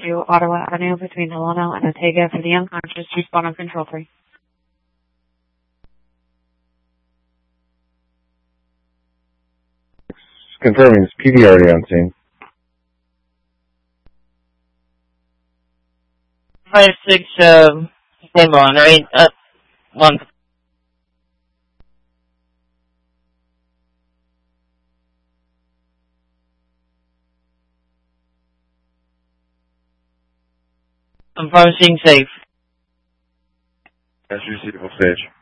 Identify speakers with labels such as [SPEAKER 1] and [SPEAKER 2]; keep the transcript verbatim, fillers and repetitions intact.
[SPEAKER 1] two, Ottawa Avenue, between Delano and Ortega for the unconscious. Respond on control three.
[SPEAKER 2] Confirming, is P D already on scene?
[SPEAKER 3] Five six, uh, same on, right? Uh, one. Confirm seeing safe.
[SPEAKER 2] That's receivable stage.